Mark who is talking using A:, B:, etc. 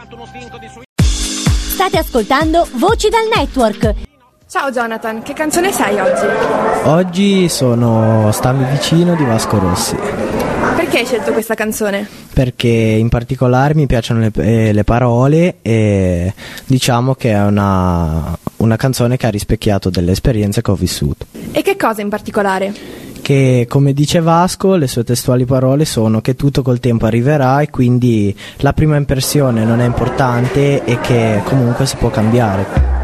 A: State ascoltando Voci dal Network.
B: Ciao Jonathan, che canzone sei oggi?
C: Oggi sono Stammi vicino di Vasco Rossi.
B: Perché hai scelto questa canzone?
C: Perché in particolare mi piacciono le parole e diciamo che è una canzone che ha rispecchiato delle esperienze che ho vissuto.
B: E che cosa in particolare?
C: Che, come dice Vasco, le sue testuali parole sono che tutto col tempo arriverà e quindi la prima impressione non è importante e che comunque si può cambiare.